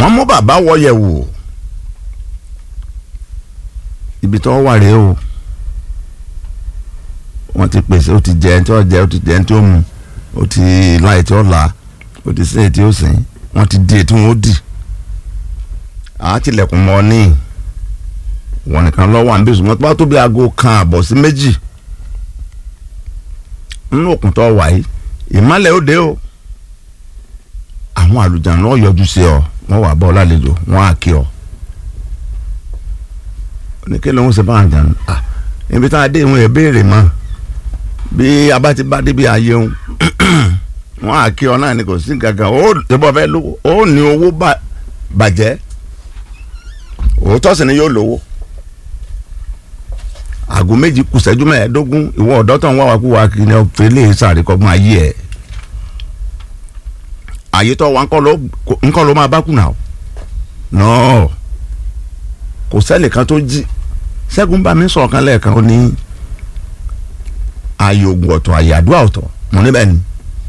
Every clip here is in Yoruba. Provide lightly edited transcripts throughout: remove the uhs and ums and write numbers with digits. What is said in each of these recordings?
wọ́n mú bàbá wọ yẹ̀wò ibi tó wà rèé o wọ́n ti pèsè ó ti jẹ ẹni tí ó jẹ ó ti jẹ ẹni tí ó mu ó ti láì tí ó là ó ti sẹ́yìn tí ó sìn wọ́n ti di ètí wọn ó dì àá tilẹ̀kùn mọ́ ní wọn nìkan lọ́wọ́ à ń bẹ̀sùn wọn tó bá tó bí aago kan àbọ̀ sí méjì nínú òkun tó wà yìí ìmọ̀lẹ̀ ó dé o àwọn àlùjáde náà yọjú sí ọ wọ́n wà bọ́ lálejò wọ́n á kí ọ oníkẹ́ ló ń ṣe bá àjàn ibi tá a dé ìwọ̀n ìbéèrè mọ́ bí a bá ti bá débi ayé wọn wọ́n á kí ọ náà ni kò sí gàgà ó tẹ́bọ̀ fẹ́ lówó ó ní owó bàjẹ́ òótọ́ sì ni yóò lówó aago méjì kù ṣẹ́jú mẹ́ẹ̀ẹ́dógún ìwọ ọ̀dọ́ tó ń wá wa kú wa kí ni ọ̀fẹ́ lè sàrékọ́gbọ́n ayé ẹ̀ ayé tó wà ńkọ́ ló máa bá kùnà o nọ́ọ̀ kò sẹ́nìkan tó jí Ṣẹ́gun bá mi sọ̀rọ̀ kan lẹ́ẹ̀kan ó ní ayé ogun ọ̀tọ̀ ayé àdúrà ọ̀tọ̀ mo níbẹ̀ ni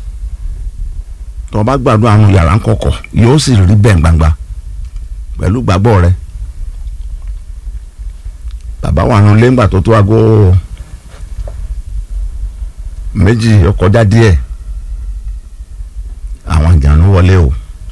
tó bá gbàdúrà àwọn yàrá ń kọ̀kọ̀ yóò sì rí bẹ́ẹ̀ gbangba pẹ̀lú gbàgbọ́ rẹ bàbá wà nù lé ńgbà tó tó aago méjì ọkọjá díẹ̀ àwọn àjànú wọlé o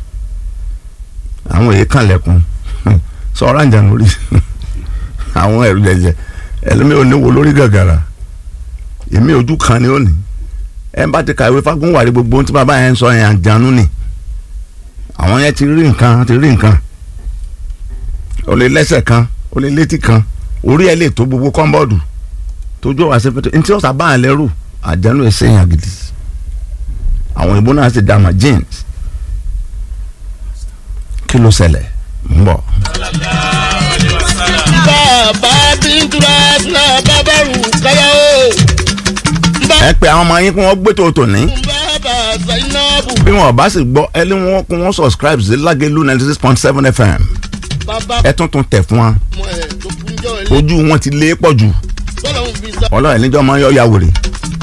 àwọn èyí kànlẹ̀kùn sọ̀rọ̀ àjànú rí àwọn ẹ̀rù jẹjẹ ẹlẹ́mi ò ní wo lórí gàgàrà èmi ojú kan ni ó ní ẹ bá ti kàwé Fágúnwàrí gbogbo ohun tí bàbá yẹn ń sọ yẹn àjànú ni àwọn yẹn ti rí nǹkan ó lè lẹ́sẹ̀ kan ó lè létí kan orí ẹ̀ lè tó gbogbo kọ́ńbọ́ọ̀dù tójú ọ̀wá sẹ́fẹ̀tẹ̀ ntí ọ̀sà bá yẹn lẹ́rù àjànú ẹ̀ sẹ́yìn àgìdì àwọn ìbò náà sì dàmà jeans kí ló ṣẹlẹ̀ ń bọ̀. bàbá bíntura náà bàbá rù káyà o. ẹ pé àwọn ọmọ yín kí wọ́n gbé tòótọ́ ní. bàbá Zainabu. bí wọn bá sì gbọ́ ẹ ní wọn kí wọ́n subscribe sí Lágẹ̀lú 96.7 FM ẹ tuntun tẹ̀ fún wa ojú wọn ti lé pọ̀ jù ọlọ́run níjọ́ máa ń yọ ya wèrè.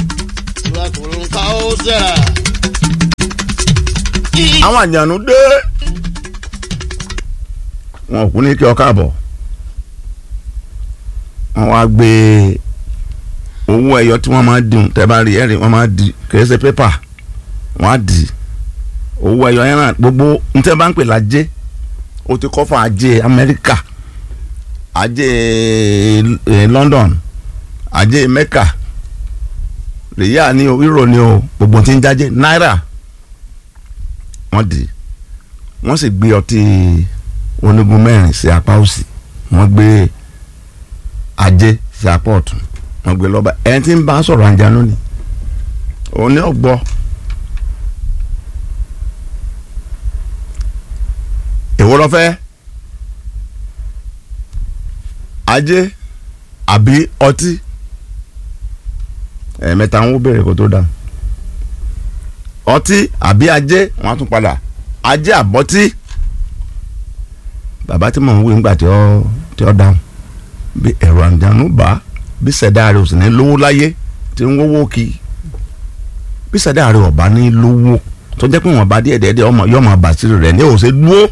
àwọn àjànú dé wọn kú ní kí ọ káàbọ̀ wọn wá gbé owó ẹyọ tí wọ́n máa dùn tẹ́ bá rí ẹ̀rí wọ́n máa di kìí ṣe pépà wọ́n á di owó ẹyọ yẹn náà gbogbo ntẹ́ bá ń pè lájẹ́ o ti kọ́ fún ajé Amẹ́ríkà ajé London ajé Mecca rèyà ni o euro ni o gbogbo tí ń jájé náírà wọ́n di wọ́n sì gbé ọtí onígun mẹ́rin sí apá òsì wọ́n gbé ajé sí apá ọ̀tún wọ́n gbé lọ́ba ẹni tí ń bá sọ̀rọ̀ àjànú ni òun ní ọ̀gbọ́ èwo ló fẹ́ ajé àbí ọtí ẹ̀ẹ̀mẹ́ta ń wó bèrè kó tó dáhùn ọtí àbí ajé wọ́n á tún padà ajé àbọ̀tí bàbá tí mò ń wí ńgbà tí ó dáhùn bí ẹ̀rọ àjànú bá bí sẹ̀dá rẹ̀ ò sì ní lówó láyé tí ń wówó kí bí sẹ̀dá rẹ̀ ọ̀bá ní lówó tó jẹ́ pé wọ́n bá díẹ̀ díẹ̀ ọmọ yóò máa bàtírì rẹ̀ ní òsè dúró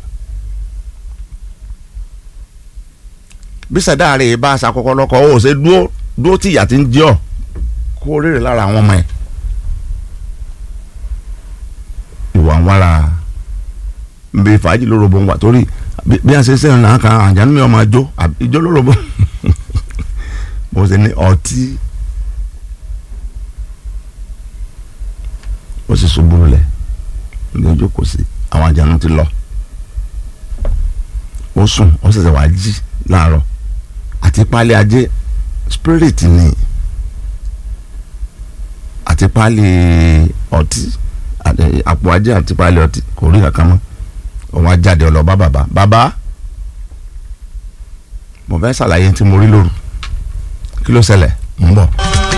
bí sẹ̀dá rẹ̀ bá aṣa kọ́kọ́ lọ́kọ́ òsè dúró tí ìyá ti ń jẹ́ ọ̀ kó rèrè lára àwọn ọmọ ẹ̀ ìwà ń wára bí fàájì lórobó ń wà torí bí a ṣe sẹ́yìn náà kan àjànú mi ọmọ àjò ìjọ lórobó bó ṣe ní ọtí ó sì ṣubú lẹ̀ ní ojú kò sí àwọn àjànú ti lọ ó sùn ó ṣẹ̀ṣẹ̀ wá jí láàárọ̀ àti pálí ajé spirit ni àti pálí ọtí àpò ajé àti pálí ọtí kò rí kankan mọ́ òun á jáde ọlọ bàbá mo fẹ́ ṣàlàyé tí mo rí lóru kí ló ṣẹlẹ̀ ń bọ̀.